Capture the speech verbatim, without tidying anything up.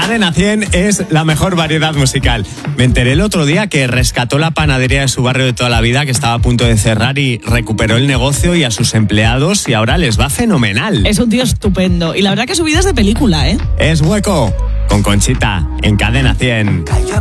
Cadena cien es la mejor variedad musical. Me enteré el otro día que rescató la panadería de su barrio de toda la vida, que estaba a punto de cerrar, y recuperó el negocio y a sus empleados, y ahora les va fenomenal. Es un tío estupendo. Y la verdad que su vida es de película, ¿eh? Es Hueco, con Conchita, en Cadena cien.